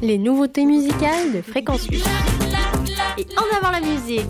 Les nouveautés musicales de Fréquence 8. Et en avant la musique!